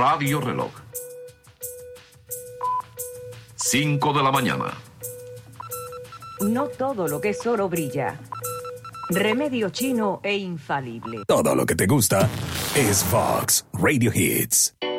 Radio Reloj. 5 de la mañana. No todo lo que es oro brilla. Remedio chino e infalible. Todo lo que te gusta es Fox Radio Hits.